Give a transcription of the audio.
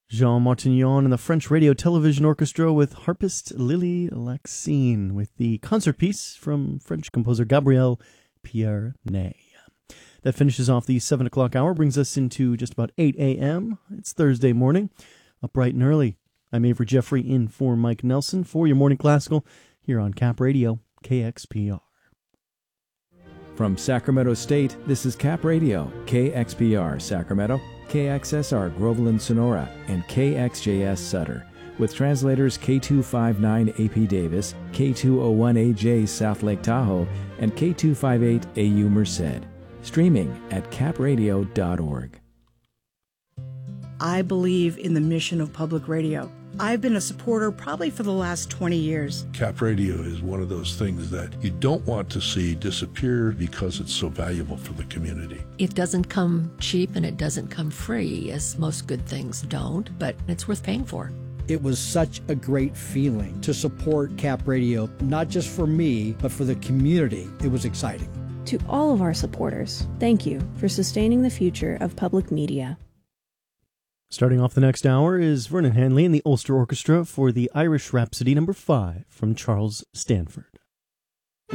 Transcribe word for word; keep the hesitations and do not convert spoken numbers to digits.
Jean Martignon and the French Radio Television Orchestra with harpist Lily Laxine with the concert piece from French composer Gabriel Pierre-Ney. That finishes off the seven o'clock hour, brings us into just about eight a.m. It's Thursday morning, up bright and early. I'm Avery Jeffrey in for Mike Nelson for your Morning Classical here on Cap Radio, K X P R. From Sacramento State, this is Cap Radio, K X P R Sacramento, K X S R Groveland Sonora, and K X J S Sutter, with translators K two fifty-nine A P Davis, K two oh one A J South Lake Tahoe, and K two fifty-eight A U Merced. Streaming at cap radio dot org. I believe in the mission of public radio. I've been a supporter probably for the last twenty years. Cap Radio is one of those things that you don't want to see disappear because it's so valuable for the community. It doesn't come cheap and it doesn't come free, as most good things don't, but it's worth paying for. It was such a great feeling to support Cap Radio, not just for me, but for the community. It was exciting. To all of our supporters, thank you for sustaining the future of public media. Starting off the next hour is Vernon Hanley and the Ulster Orchestra for the Irish Rhapsody number five from Charles Stanford.